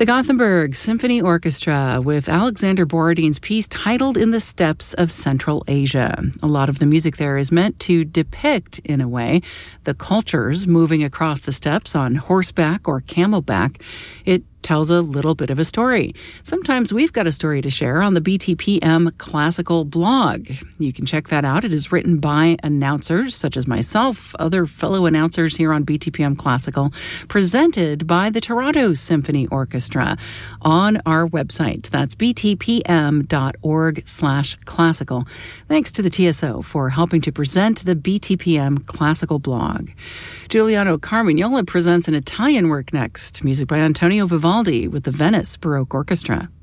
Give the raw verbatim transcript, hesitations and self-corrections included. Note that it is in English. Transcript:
The Gothenburg Symphony Orchestra with Alexander Borodin's piece titled In the Steppes of Central Asia. A lot of the music there is meant to depict, in a way, the cultures moving across the steppes on horseback or camelback. It tells a little bit of a story. Sometimes we've got a story to share on the B T P M Classical blog. You can check that out. It is written by announcers such as myself, other fellow announcers here on B T P M Classical, presented by the Toronto Symphony Orchestra on our website. That's btpm.org slash classical. Thanks to the T S O for helping to present the B T P M Classical blog. Giuliano Carmignola presents an Italian work next, music by Antonio Vivaldi with the Venice Baroque Orchestra.